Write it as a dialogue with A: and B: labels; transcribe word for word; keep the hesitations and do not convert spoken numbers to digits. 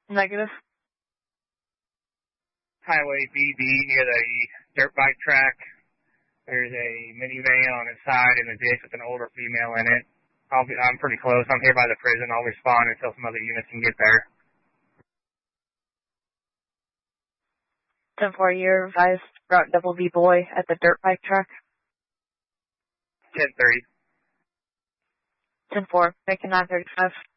A: Negative.
B: Highway B B near the dirt bike track. There's a minivan on its side in the ditch with an older female in it. I'll be, I'm pretty close. I'm here by the prison. I'll respond until some other units can get there.
A: ten four, you're advised route double B boy at the dirt bike track.
B: ten thirty.
A: ten four, make a nine thirty-five.